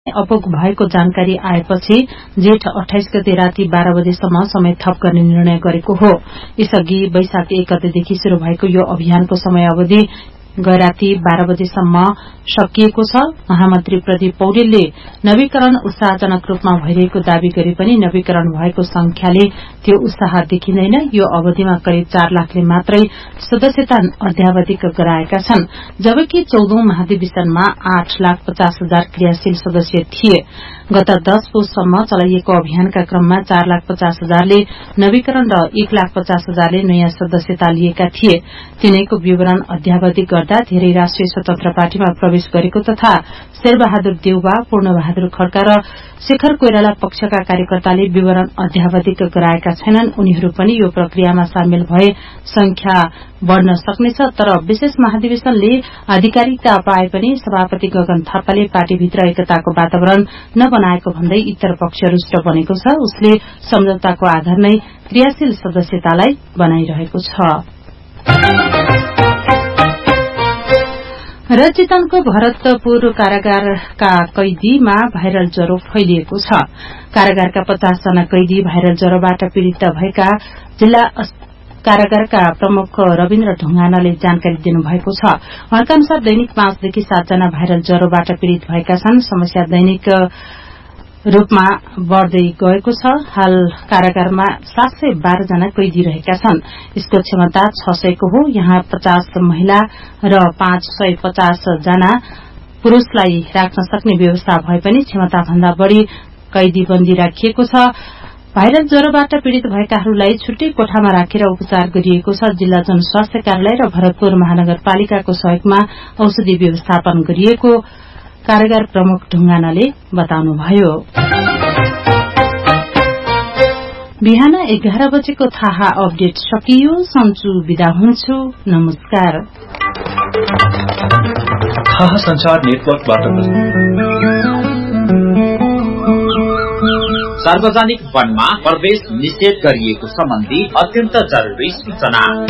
अपुग भएको जानकारी आएपछि जेठ 28 गते राति 12 बजेसम्म समय थप गर्ने निर्णय गरेको हो। यसअघि वैशाख 1 गतेदेखि शुरू भएको यो अभियानको समय अवधि गए राति 12 बजेसम्म सकिएको छ। महामन्त्री प्रदीप पौडेलले नवीकरण उत्साहजनक रूपमा भइरहेको दावी गरे पनि नवीकरण भएको संख्याले त्यो उत्साह देखिँदैन। यो अवधिमा करिब 4 लाखले मात्रै सदस्यता अध्यावधिक गराएका छन्, जबकि 14औं महाधिवेशनमा 8,50,000 क्रियाशील सदस्य थिए। गत 10 पौषसम्म चलाइएको अभियानका क्रममा 4,50,000ले नवीकरण र 1,50,000ले नयाँ सदस्यता लिएका थिए। तिनैको विवरण अध्यावधिक गर्दा धेरै राष्ट्रिय स्वतन्त्र पार्टीमा प्रवेश गरेको तथा शेरबहादुर देउवा, पूर्णबहादुर खड्का र शेखर कोइराला पक्षका कार्यकर्ताले विवरण अध्यावधिक गराएका छैनन्। उनीहरू पनि यो प्रक्रियामा सामेल भए संख्या बढ़न सक्नेछ। तर विशेष महाधिवेशनले आधिकारिकता पाए पनि सभापति गगन थापाले पार्टीभित्र एकताको वातावरण नबनाएको भन्दै इतर पक्ष रुष्ट बनेको छ। उसले सम्झौताको आधार नै क्रियाशील सदस्यतालाई बनाइरहेको छ। र चितवनको भरतपुर कारागारका कैदीमा भाइरल ज्वरो फैलिएको छ। कारागारका 50 जना कैदी भाइरल ज्वरोबाट पीड़ित भएका जिल्ला कारागारका प्रमुख रविन्द्र ढुंगानाले जानकारी दिनुभएको छ। उहाँका अनुसार दैनिक 5 देखि 7 जना भाइरल ज्वरोबाट पीड़ित भएका छन्। समस्या दैनिक रूपमा बढ़दै गएको छ। हाल कारागारमा 712 जना कैदी रहेका छन्। यसको क्षमता 600 को हो। यहाँ 50 महिला र 550 जना पुरूषलाई राख्न सक्ने व्यवस्था भए पनि क्षमता भन्दा बढ़ी कैदी बन्दी राखिएको छ। भाइरल ज्वरोबाट पीड़ित भएकाहरूलाई छुट्टै कोठामा राखेर उपचार गरिएको छ। जिल्ला जनस्वास्थ्य कार्यालय र भरतपुर महानगरपालिकाको सहयोगमा औषधि व्यवस्थापन गरिएको कारागार प्रमुख ढुंगानाले बताउनुभयो। बिहान 11 बजेको थाहा अपडेट सकियो। सन्चु बिदा हुन्छु। नमस्कार। थाहा संचार नेटवर्कबाट सार्वजनिक वनमा प्रवेश निषेध गरिएको सम्बन्धी अत्यन्त जरुरी सूचना।